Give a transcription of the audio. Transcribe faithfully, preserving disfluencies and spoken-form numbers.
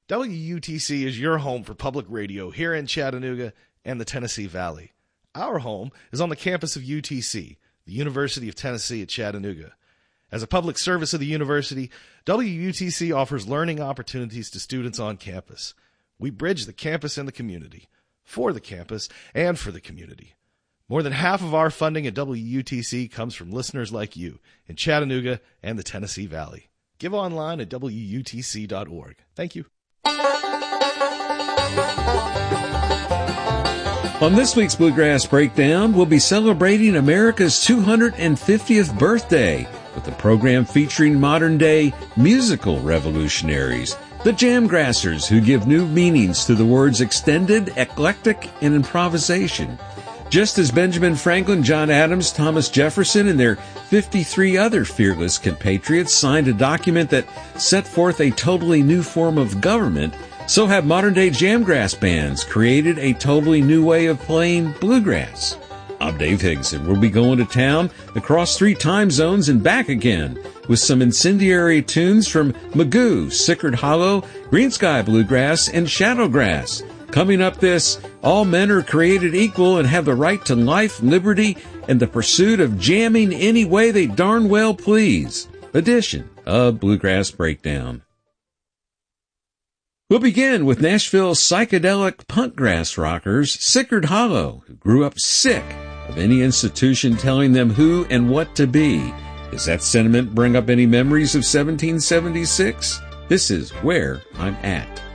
W U T C is your home for public radio here in Chattanooga and the Tennessee Valley. Our home is on the campus of U T C, the University of Tennessee at Chattanooga. As a public service of the university, W U T C offers learning opportunities to students on campus. We bridge the campus and the community, for the campus and for the community. More than half of our funding at W U T C comes from listeners like you in Chattanooga and the Tennessee Valley. Give online at W U T C dot org. Thank you. On this week's Bluegrass Breakdown, we'll be celebrating America's two hundred fiftieth birthday with a program featuring modern-day musical revolutionaries, the Jamgrassers, who give new meanings to the words extended, eclectic, and improvisation. Just as Benjamin Franklin, John Adams, Thomas Jefferson, and their fifty-three other fearless compatriots signed a document that set forth a totally new form of government, so have modern-day jamgrass bands created a totally new way of playing bluegrass. I'm Dave Higson. We'll be going to town across three time zones and back again with some incendiary tunes from Magoo, Sickard Hollow, Green Sky Bluegrass, and Shadowgrass. Coming up this, all men are created equal and have the right to life, liberty, and the pursuit of jamming any way they darn well please edition of Bluegrass Breakdown. We'll begin with Nashville's psychedelic punkgrass rockers, Sickard Hollow, who grew up sick of any institution telling them who and what to be. Does that sentiment bring up any memories of seventeen seventy-six? This is Where I'm At.